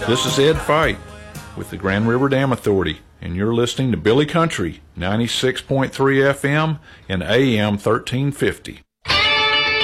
This is Ed Fight with the Grand River Dam Authority, and you're listening to Billy Country, 96.3 FM and AM 1350.